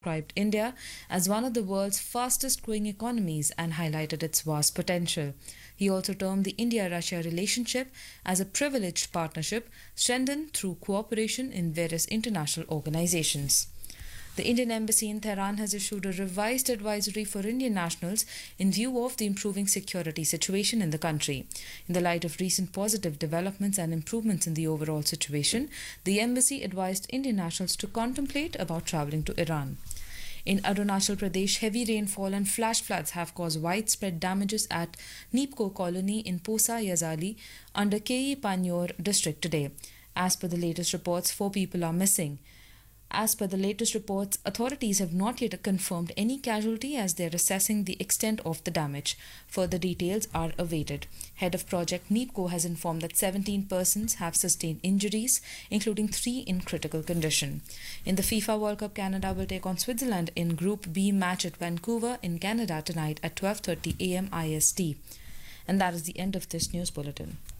described India as one of the world's fastest growing economies and highlighted its vast potential. He also termed the India Russia relationship as a privileged partnership strengthened through cooperation in various international organizations. The Indian Embassy in Tehran has issued a revised advisory for Indian nationals in view of the improving security situation in the country. In the light of recent positive developments and improvements in the overall situation, the embassy advised Indian nationals to contemplate about traveling to Iran. In Arunachal Pradesh, heavy rainfall and flash floods have caused widespread damages at Neepko colony in Posa Yazali under KE Panyor district today. As per the latest reports, 4 people are missing. As per the latest reports, authorities have not yet confirmed any casualty as they are assessing the extent of the damage. Further details are awaited. Head of Project NEEPCO has informed that 17 persons have sustained injuries, including 3 in critical condition. In the FIFA World Cup, Canada will take on Switzerland in Group B match at Vancouver in Canada tonight at 12:30 a.m. IST. And that is the end of this news bulletin.